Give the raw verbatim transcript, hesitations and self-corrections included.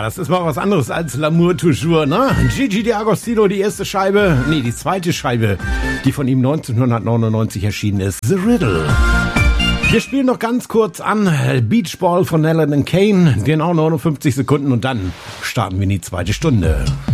Ja, das ist mal was anderes als L'amour toujours, ne? Gigi D'Agostino, die erste Scheibe, nee, die zweite Scheibe, die von ihm neunzehnhundertneunundneunzig erschienen ist, The Riddle. Wir spielen noch ganz kurz an Beach Ball von Alan and Kane, genau neunundfünfzig Sekunden und dann starten wir in die zweite Stunde.